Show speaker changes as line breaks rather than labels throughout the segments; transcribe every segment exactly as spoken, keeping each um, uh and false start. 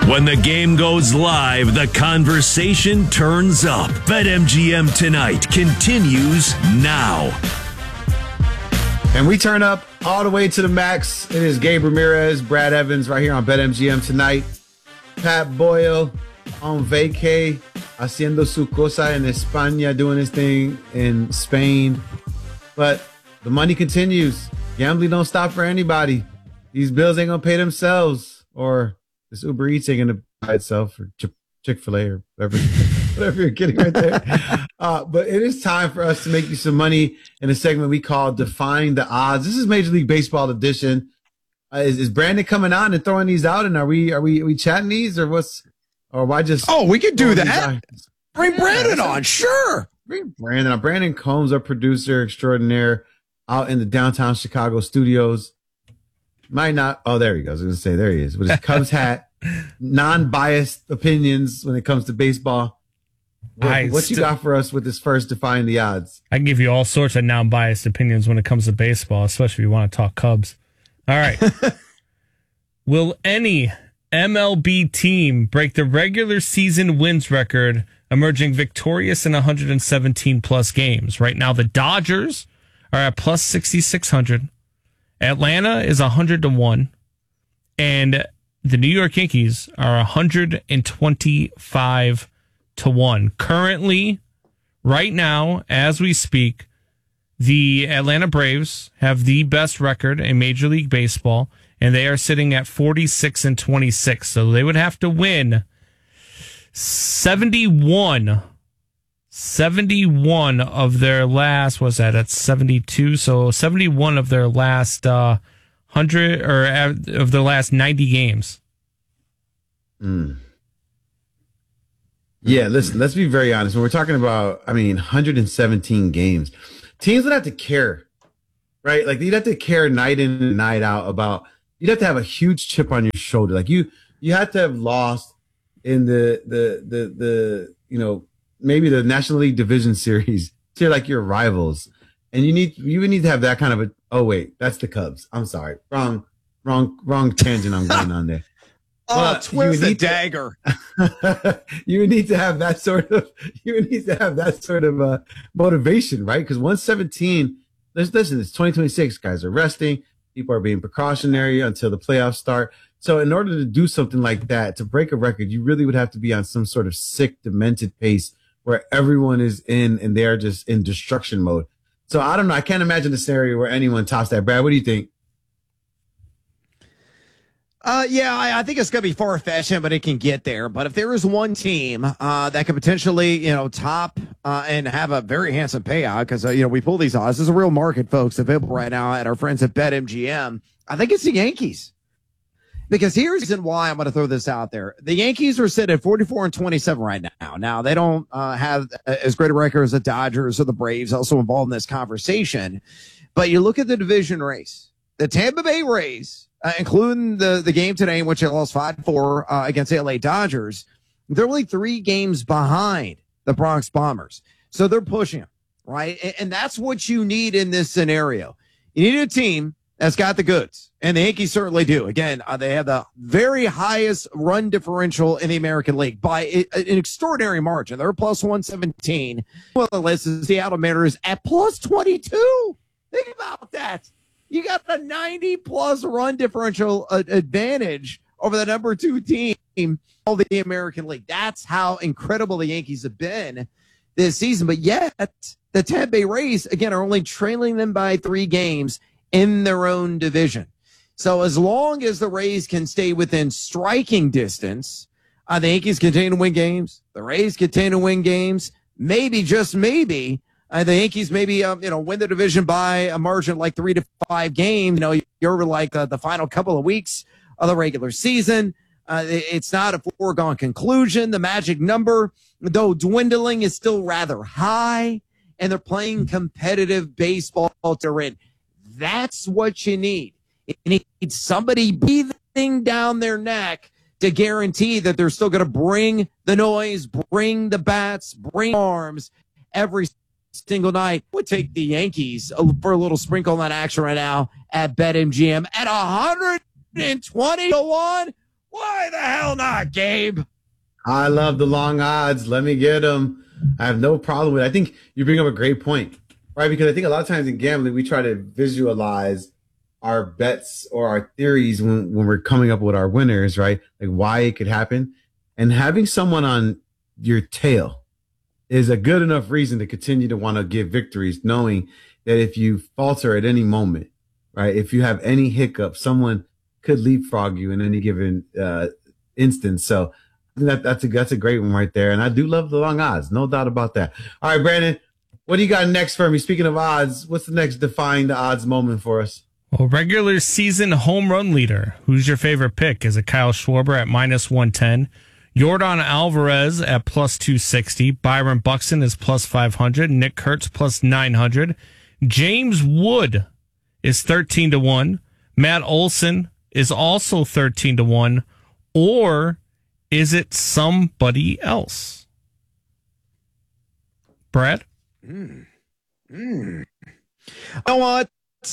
When the game goes live, the conversation turns up. BetMGM Tonight continues now.
And we turn up all the way to the max. It is Gabe Ramirez, Brad Evans right here on BetMGM Tonight. Pat Boyle on vacay, haciendo su cosa en España, doing his thing in Spain. But the money continues. Gambling don't stop for anybody. These bills ain't going to pay themselves. Or this Uber Eats ain't going to buy itself, or Ch- Chick-fil-A or whatever, whatever you're getting right there. Uh, but it is time for us to make you some money in a segment we call Define the Odds. This is Major League Baseball edition. Uh, is, is Brandon coming on and throwing these out? And are we are we are we chatting these, or what's, or why just?
Oh, we could do that. Bring
yeah,
Brandon on, sure.
Bring Brandon on. Brandon Combs, our producer extraordinaire, out in the downtown Chicago studios. Might not. Oh, there he goes. I was going to say, there he is with his Cubs hat, non-biased opinions when it comes to baseball. What,
I
what
st-
you got for us with this first Define the Odds?
I can give you all sorts of non-biased opinions when it comes to baseball, especially if you want to talk Cubs. All right. Will any M L B team break the regular season wins record, emerging victorious in one hundred seventeen plus games? Right now, the Dodgers are at plus sixty-six hundred. Atlanta is one hundred to one. And the New York Yankees are one hundred twenty-five to one. Currently, right now, as we speak, the Atlanta Braves have the best record in Major League Baseball, and they are sitting at forty-six and twenty-six. So they would have to win seventy-one, seventy-one of their last, was that at seventy-two? So seventy-one of their last uh, one hundred, or of their last ninety games.
Mm. Yeah, listen, let's be very honest. When we're talking about, I mean, one hundred seventeen games, teams would have to care, right? Like, you'd have to care night in and night out about, you'd have to have a huge chip on your shoulder. Like, you, you had to have lost in the, the, the, the, you know, maybe the National League Division Series to like your rivals. And you need, you would need to have that kind of a, oh, wait, that's the Cubs. I'm sorry. Wrong, wrong, wrong tangent I'm going on there.
Oh, twist the dagger.
To, you would need to have that sort of, you would need to have that sort of uh, motivation, right? Because one seventeen, listen, listen, it's twenty twenty-six, guys are resting. People are being precautionary until the playoffs start. So in order to do something like that, to break a record, you really would have to be on some sort of sick, demented pace where everyone is in and they're just in destruction mode. So I don't know. I can't imagine a scenario where anyone tops that. Brad, what do you think?
Uh, yeah, I, I think it's going to be far-fetched, but it can get there. But if there is one team uh, that could potentially, you know, top uh, and have a very handsome payout, because, uh, you know, we pull these odds. There's a real market, folks, available right now at our friends at BetMGM. I think it's the Yankees. Because here's why I'm going to throw this out there. The Yankees are sitting at forty-four and twenty-seven right now. Now, they don't uh, have as great a record as the Dodgers or the Braves, also involved in this conversation. But you look at the division race. The Tampa Bay Rays, uh, including the, the game today in which they lost five four uh, against the L A Dodgers, they're only three games behind the Bronx Bombers. So they're pushing them, right? And, and that's what you need in this scenario. You need a team that's got the goods, and the Yankees certainly do. Again, uh, they have the very highest run differential in the American League by a, an extraordinary margin. They're plus one seventeen. Well, the list is Seattle Mariners at plus twenty-two. Think about that. You got a ninety plus run differential uh, advantage over the number two team of the American League. That's how incredible the Yankees have been this season. But yet, the Tampa Bay Rays, again, are only trailing them by three games in their own division. So as long as the Rays can stay within striking distance, uh, the Yankees continue to win games. The Rays continue to win games. Maybe, just maybe, uh, the Yankees maybe um, you know win the division by a margin of like three to five games. You know, you're like uh, the final couple of weeks of the regular season. Uh, it's not a foregone conclusion. The magic number, though dwindling, is still rather high, and they're playing competitive baseball to win. That's what you need. You need somebody breathing down their neck to guarantee that they're still going to bring the noise, bring the bats, bring arms every single night. Would take the Yankees for a little sprinkle on action right now at BetMGM at one hundred twenty to one. Why the hell hell not, Gabe.
I love the long odds. Let me get them. I have no problem with it. I think you bring up a great point, right? Because I think a lot of times in gambling, we try to visualize our bets or our theories when, when we're coming up with our winners, right? Like why it could happen. And having someone on your tail is a good enough reason to continue to want to give victories, knowing that if you falter at any moment, right? If you have any hiccup, someone could leapfrog you in any given uh, instance. So I think that, that's a, that's a great one right there. And I do love the long odds. No doubt about that. All right, Brandon, what do you got next for me? Speaking of odds, what's the next defying the odds moment for us?
Well, regular season home run leader. Who's your favorite pick? Is it Kyle Schwarber at minus one ten? Yordan Alvarez at plus two sixty. Byron Buxton is plus five hundred. Nick Kurtz plus nine hundred. James Wood is thirteen to one. Matt Olson is also thirteen to one. Or is it somebody else? Brad?
Mm. Mm. You know what?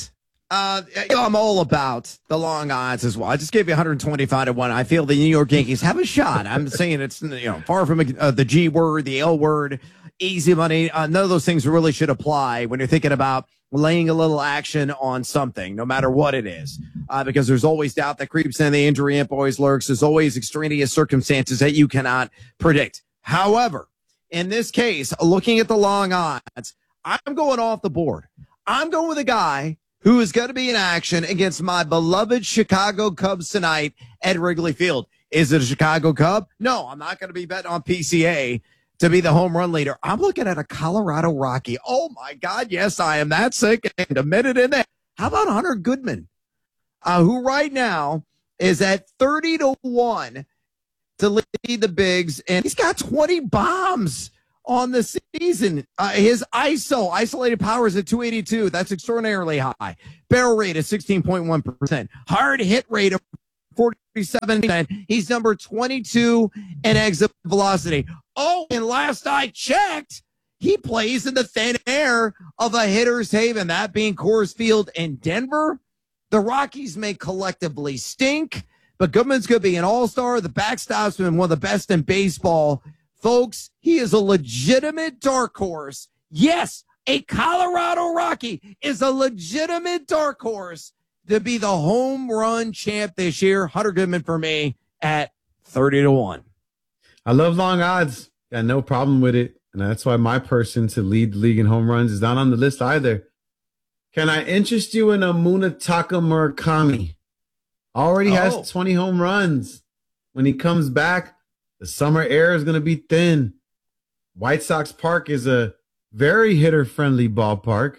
Uh, you know, I'm all about the long odds as well. I just gave you one twenty-five to one. I feel the New York Yankees have a shot. I'm saying it's, you know, far from uh, the G word, the L word, easy money. Uh, none of those things really should apply when you're thinking about laying a little action on something, no matter what it is, uh, because there's always doubt that creeps in. The injury imp always lurks. There's always extraneous circumstances that you cannot predict. However, in this case, looking at the long odds, I'm going off the board. I'm going with a guy who is going to be in action against my beloved Chicago Cubs tonight at Wrigley Field. Is it a Chicago Cub? No, I'm not going to be betting on P C A to be the home run leader. I'm looking at a Colorado Rocky. Oh, my God, yes, I am that sick and a minute in there. How about Hunter Goodman, uh, who right now is at thirty to one to lead the Bigs, and he's got twenty bombs on the season. Uh, his I S O, isolated power, is at two eighty-two. That's extraordinarily high. Barrel rate is sixteen point one percent. Hard hit rate of forty-seven percent. He's number twenty-two in exit velocity. Oh, and last I checked, he plays in the thin air of a hitter's haven, that being Coors Field in Denver. The Rockies may collectively stink, but Goodman's going to be an all-star. The backstop's been one of the best in baseball. Folks, he is a legitimate dark horse. Yes, a Colorado Rocky is a legitimate dark horse to be the home run champ this year. Hunter Goodman for me at thirty to one.
I love long odds. Got no problem with it. And that's why my person to lead the league in home runs is not on the list either. Can I interest you in a Munetaka Murakami? Already
oh.
has twenty home runs. When he comes back, the summer air is going to be thin. White Sox Park is a very hitter-friendly ballpark.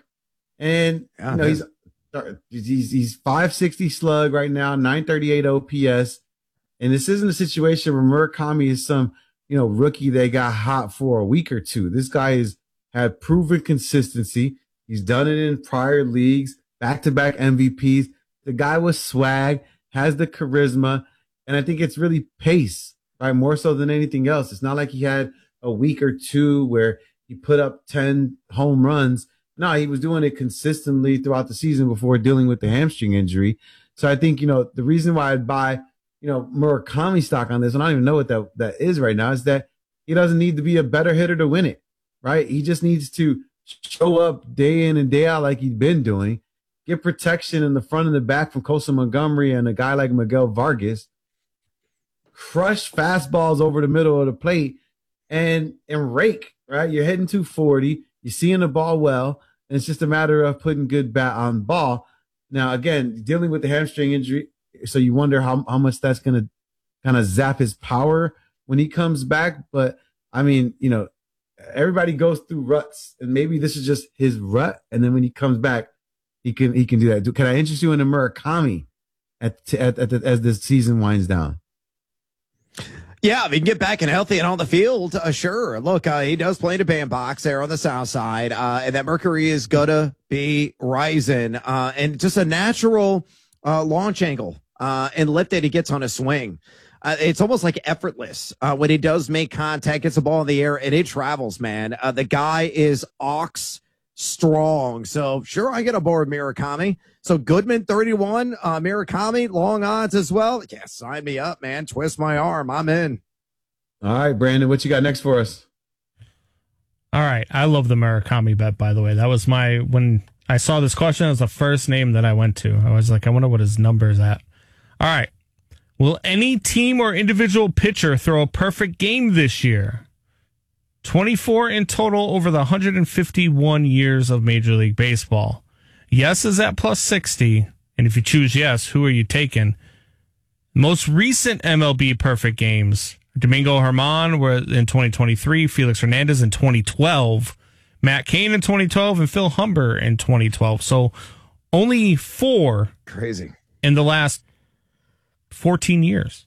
And yeah, you know, he's, he's he's five sixty slug right now, nine thirty-eight O P S. And this isn't a situation where Murakami is some, you know, rookie that got hot for a week or two. This guy has had proven consistency. He's done it in prior leagues, back-to-back M V Ps. The guy was swag, has the charisma, and I think it's really pace, right? More so than anything else. It's not like he had a week or two where he put up ten home runs. No, he was doing it consistently throughout the season before dealing with the hamstring injury. So I think, you know, the reason why I'd buy, you know, Murakami stock on this, and I don't even know what that, that is right now, is that he doesn't need to be a better hitter to win it, right? He just needs to show up day in and day out like he's been doing, get protection in the front and the back from Kosa Montgomery and a guy like Miguel Vargas, crush fastballs over the middle of the plate, and and rake, right? You're hitting two forty, you're seeing the ball well, and it's just a matter of putting good bat on ball. Now, again, dealing with the hamstring injury, so you wonder how, how much that's going to kind of zap his power when he comes back. But, I mean, you know, everybody goes through ruts, and maybe this is just his rut, and then when he comes back, he can he can do that. Can I interest you in a Murakami at, at, at the, as the season winds down?
Yeah, if he can get back and healthy and on the field, uh, sure. Look, uh, he does play in a bandbox there on the south side, uh, and that Mercury is going to be rising. Uh, and just a natural uh, launch angle uh, and lift that he gets on a swing. Uh, it's almost like effortless uh, when he does make contact, gets the ball in the air, and it travels, man. Uh, the guy is aux strong. So sure, I get aboard Murakami. So Goodman, thirty-one, uh, Murakami, long odds as well. Yeah, sign me up, man. Twist my arm. I'm in.
All right, Brandon, what you got next for us?
All right. I love the Murakami bet, by the way. That was my, when I saw this question, it was the first name that I went to. I was like, I wonder what his number is at. All right. Will any team or individual pitcher throw a perfect game this year? twenty-four in total over the one hundred fifty-one years of Major League Baseball. Yes is at plus sixty. And if you choose yes, who are you taking? Most recent M L B perfect games. Domingo Germán were in twenty twenty-three, Felix Hernandez in twenty twelve, Matt Cain in twenty twelve, and Phil Humber in twenty twelve. So only four
Crazy.
in the last fourteen years.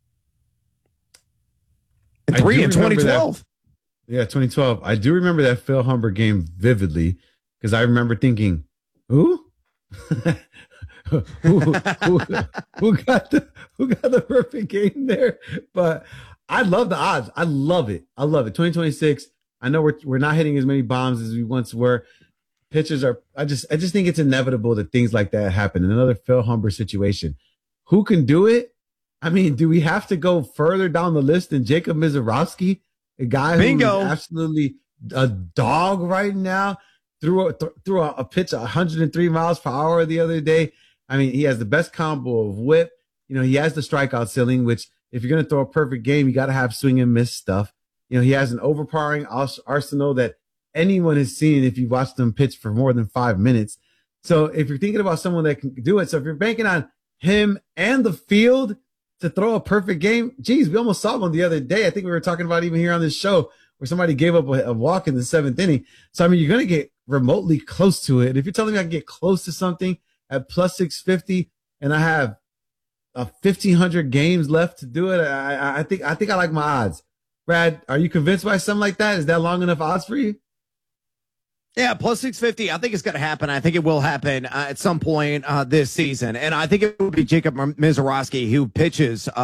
And three in twenty
remember
twelve.
that- Yeah, twenty twelve. I do remember that Phil Humber game vividly because I remember thinking, who? who, who, who got the who got the perfect game there? But I love the odds. I love it. I love it. twenty twenty-six. I know we're we're not hitting as many bombs as we once were. Pitchers are. I just I just think it's inevitable that things like that happen. Another Phil Humber situation. Who can do it? I mean, do we have to go further down the list than Jacob Mizorowski, a guy
Bingo.
who's absolutely a dog right now? Threw a, th- threw a, a pitch one hundred three miles per hour the other day. I mean, he has the best combo of whip. You know, he has the strikeout ceiling, which if you're going to throw a perfect game, you got to have swing and miss stuff. You know, he has an overpowering ars- arsenal that anyone has seen if you watch them pitch for more than five minutes. So if you're thinking about someone that can do it, so if you're banking on him and the field to throw a perfect game, geez, we almost saw one the other day. I think we were talking about even here on this show where somebody gave up a, a walk in the seventh inning. So, I mean, you're going to get remotely close to it. If you're telling me I can get close to something at plus six fifty and I have uh, fifteen hundred games left to do it, I, I think I think I like my odds. Brad, are you convinced by something like that? Is that long enough odds for you?
Yeah, plus six fifty. I think it's going to happen. I think it will happen uh, at some point uh, this season. And I think it will be Jacob Mizorowski who pitches uh,